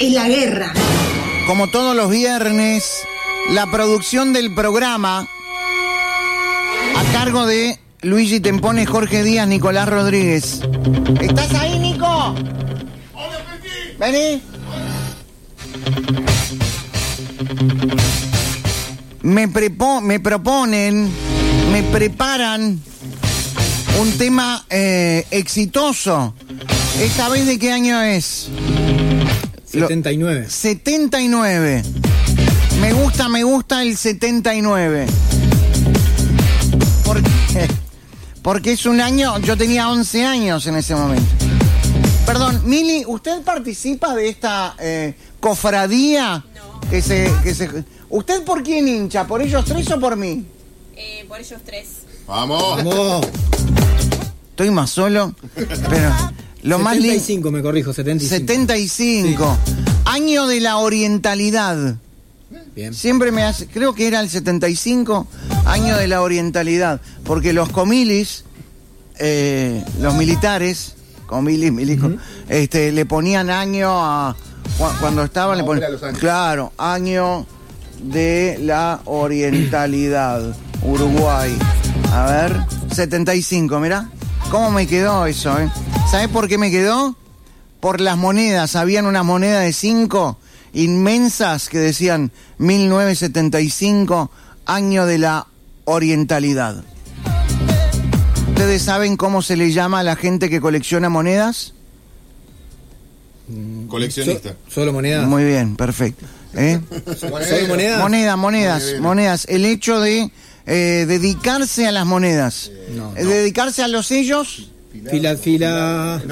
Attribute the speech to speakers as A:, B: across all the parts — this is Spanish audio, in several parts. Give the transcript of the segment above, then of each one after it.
A: es la guerra.
B: Como todos los viernes, la producción del programa a cargo de Luigi Tempone, Jorge Díaz, Nicolás Rodríguez. ¿Estás ahí, Nico? Vení. Me preparan un tema exitoso. ¿Esta vez de qué año es?
C: 79.
B: 79. Me gusta el 79. ¿Por qué? Porque es un año, yo tenía 11 años en ese momento. Perdón, Mili, ¿usted participa de esta cofradía? No. ¿Usted por quién hincha? ¿Por ellos tres o por mí?
D: Por ellos tres.
C: ¡Vamos!
B: Estoy más solo, pero lo 75, más
C: 75, me corrijo, 75.
B: 75. Sí. Año de la orientalidad.
C: Bien.
B: Siempre me hace, creo que era el 75, año de la orientalidad, porque los comilis, los militares, comilis, milico, le ponían año a cuando estaban, le ponían, claro, año de la orientalidad, Uruguay. A ver, 75, mirá, cómo me quedó eso, ¿Sabés por qué me quedó? Por las monedas, habían unas monedas de 5 inmensas que decían 1975, año de la orientalidad. ¿Ustedes saben cómo se le llama a la gente que colecciona monedas?
E: Coleccionista.
C: Solo monedas.
B: Muy bien, perfecto.
C: ¿Solo monedas?
B: Monedas. El hecho de dedicarse a las monedas. Dedicarse a los sellos.
C: Filatelistas.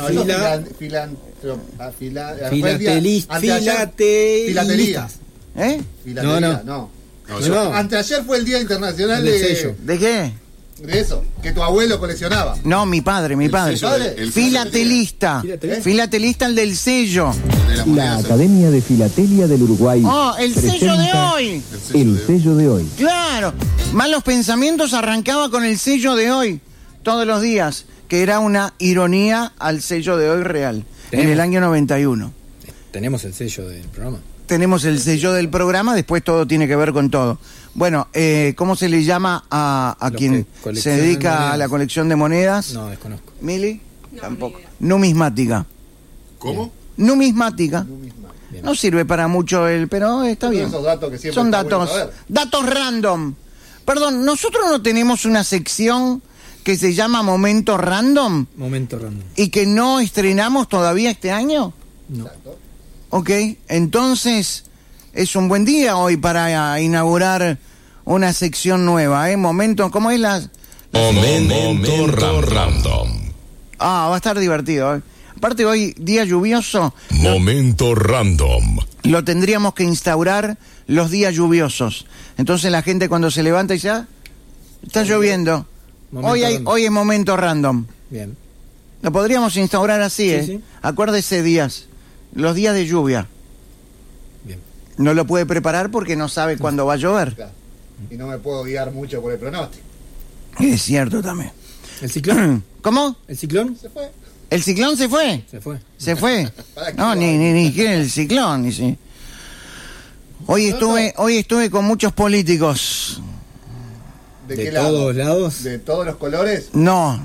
E: No. Anteayer fue el Día Internacional de
C: sello.
B: ¿De qué?
E: De eso, que tu abuelo coleccionaba.
B: No, mi padre. Filatelista. Filatelista, el del sello.
F: La Academia de Filatelia del Uruguay.
B: Oh, el sello de hoy.
F: El sello de hoy.
B: Claro. Malos Pensamientos arrancaba con el sello de hoy, todos los días, que era una ironía al sello de hoy real, en el año 91.
C: Tenemos el sello del programa.
B: Tenemos el sello del programa, después todo tiene que ver con todo. Bueno, ¿cómo se le llama a quien se dedica monedas a la colección de monedas?
C: No, desconozco.
B: ¿Mili? No, tampoco. Numismática.
E: ¿Cómo?
B: Numismática. No sirve para mucho pero está bien.
E: Esos datos que siempre
B: son datos random. Perdón, ¿nosotros no tenemos una sección que se llama Momento Random?
C: Momento Random.
B: ¿Y que no estrenamos todavía este año?
C: No.
B: Ok, entonces es un buen día hoy para inaugurar una sección nueva, Momento, ¿cómo es la
G: Momento Random.
B: Va a estar divertido, Aparte hoy, día lluvioso.
G: Momento Random.
B: Lo tendríamos que instaurar los días lluviosos. Entonces la gente cuando se levanta y dice, está lloviendo. Hoy es Momento Random.
C: Bien.
B: Lo podríamos instaurar así,
C: Sí.
B: Acuérdese días. Los días de lluvia.
C: Bien.
B: No lo puede preparar porque no sabe cuándo va a llover.
E: Claro. Y no me puedo guiar mucho por el pronóstico.
B: Es cierto también.
C: ¿El ciclón?
B: ¿Cómo?
C: ¿El ciclón?
E: Se fue.
B: ¿El ciclón se fue?
C: Se fue.
B: No, ni que el ciclón. Hoy estuve con muchos políticos.
E: ¿De
C: qué
E: lado?
C: ¿Todos lados?
E: ¿De todos los colores?
B: No.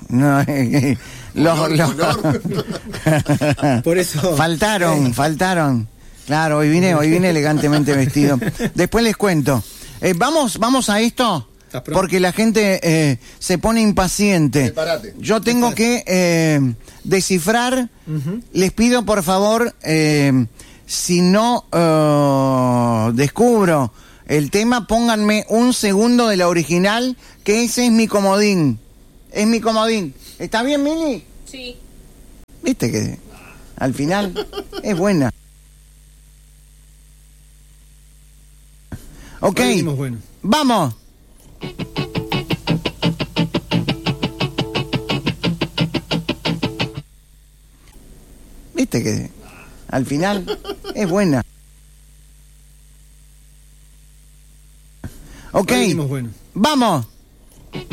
C: Por eso.
B: Faltaron. Claro, hoy vine elegantemente vestido. Después les cuento. Vamos a esto, porque la gente se pone impaciente.
E: Prepárate.
B: Yo tengo que descifrar. Les pido, por favor, si no descubro el tema, pónganme un segundo de la original, que ese es mi comodín. Es mi comodín. ¿Está bien, Mili?
D: Sí.
B: ¿Viste que al final es buena? Ok,
C: bueno.
B: ¡Vamos! ¿Viste que al final es buena? Ok,
C: Bueno.
B: ¡vamos!